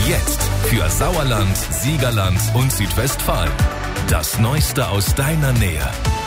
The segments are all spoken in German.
Jetzt für Sauerland, Siegerland und Südwestfalen. Das Neueste aus deiner Nähe.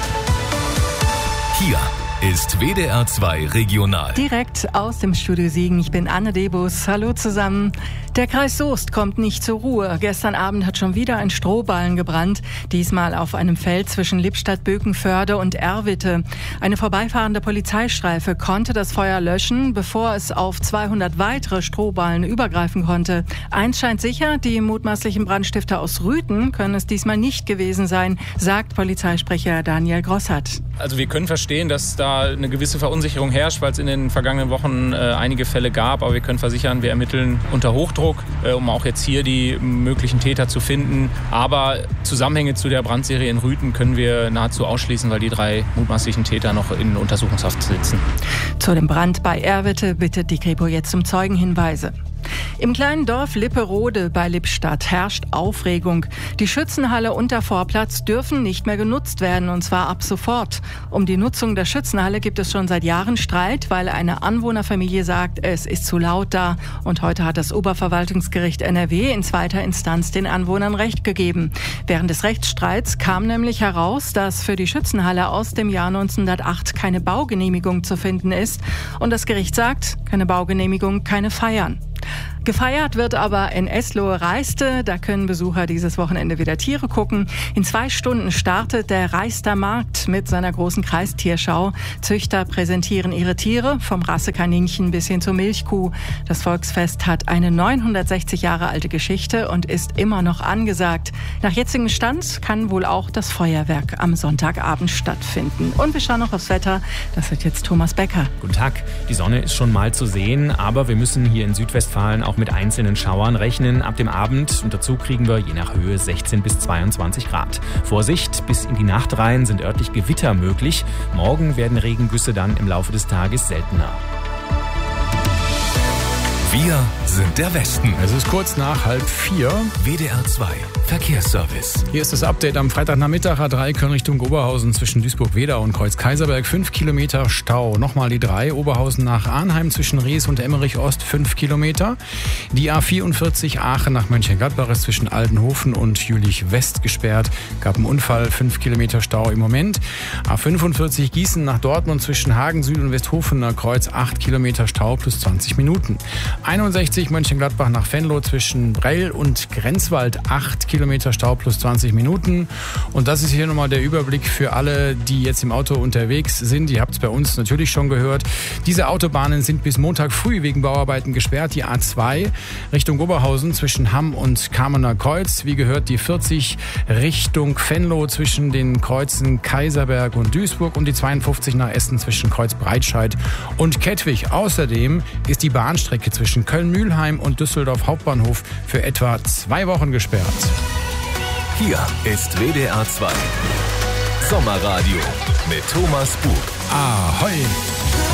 Hier ist WDR 2 Regional. Direkt aus dem Studio Siegen. Ich bin Anne Debus. Hallo zusammen. Der Kreis Soest kommt nicht zur Ruhe. Gestern Abend hat schon wieder ein Strohballen gebrannt. Diesmal auf einem Feld zwischen Lippstadt, Bökenförde und Erwitte. Eine vorbeifahrende Polizeistreife konnte das Feuer löschen, bevor es auf 200 weitere Strohballen übergreifen konnte. Eins scheint sicher, die mutmaßlichen Brandstifter aus Rüthen können es diesmal nicht gewesen sein, sagt Polizeisprecher Daniel Grossart. Also wir können verstehen, dass da eine gewisse Verunsicherung herrscht, weil es in den vergangenen Wochen einige Fälle gab. Aber wir können versichern, wir ermitteln unter Hochdruck, um auch jetzt hier die möglichen Täter zu finden. Aber Zusammenhänge zu der Brandserie in Rüthen können wir nahezu ausschließen, weil die 3 mutmaßlichen Täter noch in Untersuchungshaft sitzen. Zu dem Brand bei Erwitte bittet die Kripo jetzt um Zeugenhinweise. Im kleinen Dorf Lipperode bei Lippstadt herrscht Aufregung. Die Schützenhalle und der Vorplatz dürfen nicht mehr genutzt werden, und zwar ab sofort. Um die Nutzung der Schützenhalle gibt es schon seit Jahren Streit, weil eine Anwohnerfamilie sagt, es ist zu laut da. Und heute hat das Oberverwaltungsgericht NRW in zweiter Instanz den Anwohnern Recht gegeben. Während des Rechtsstreits kam nämlich heraus, dass für die Schützenhalle aus dem Jahr 1908 keine Baugenehmigung zu finden ist. Und das Gericht sagt, keine Baugenehmigung, keine Feiern. Gefeiert wird aber in Eslohe-Reiste. Da können Besucher dieses Wochenende wieder Tiere gucken. In 2 Stunden startet der Reister Markt mit seiner großen Kreistierschau. Züchter präsentieren ihre Tiere, vom Rassekaninchen bis hin zur Milchkuh. Das Volksfest hat eine 960 Jahre alte Geschichte und ist immer noch angesagt. Nach jetzigem Stand kann wohl auch das Feuerwerk am Sonntagabend stattfinden. Und wir schauen noch aufs Wetter. Das wird jetzt Thomas Becker. Guten Tag. Die Sonne ist schon mal zu sehen, aber wir müssen hier in Südwestfalen auch mit einzelnen Schauern rechnen ab dem Abend. Und dazu kriegen wir je nach Höhe 16 bis 22 Grad. Vorsicht, bis in die Nacht rein sind örtlich Gewitter möglich. Morgen werden Regengüsse dann im Laufe des Tages seltener. Wir sind der Westen. Es ist kurz nach 3:30. WDR 2 Verkehrsservice. Hier ist das Update am Freitagnachmittag. A3 Köln Richtung Oberhausen zwischen Duisburg-Wedau und Kreuz-Kaiserberg 5 Kilometer Stau. Nochmal die 3 Oberhausen nach Arnheim zwischen Rees und Emmerich Ost 5 Kilometer. Die A44 Aachen nach Mönchengladbach ist zwischen Altenhofen und Jülich West gesperrt. Gab einen Unfall, 5 Kilometer Stau im Moment. A45 Gießen nach Dortmund zwischen Hagen Süd und Westhofener Kreuz 8 Kilometer Stau plus 20 Minuten. 61 Mönchengladbach nach Venlo zwischen Brell und Grenzwald 8 Kilometer Stau plus 20 Minuten. Und das ist hier nochmal der Überblick für alle, die jetzt im Auto unterwegs sind. Ihr habt es bei uns natürlich schon gehört. Diese Autobahnen sind bis Montag früh wegen Bauarbeiten gesperrt. Die A2 Richtung Oberhausen zwischen Hamm und Kamener Kreuz. Wie gehört die 40 Richtung Venlo zwischen den Kreuzen Kaiserberg und Duisburg und die 52 nach Essen zwischen Kreuz Breitscheid und Kettwig. Außerdem ist die Bahnstrecke zwischen Köln-Mühlheim und Düsseldorf Hauptbahnhof für etwa 2 Wochen gesperrt. Hier ist WDR 2 Sommerradio mit Thomas Bug. Ahoi!